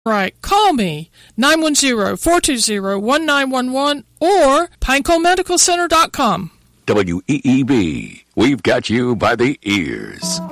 Right. Call me, 910-420-1911 or PineconeMedicalCenter.com. WEEB. We've got you by the ears.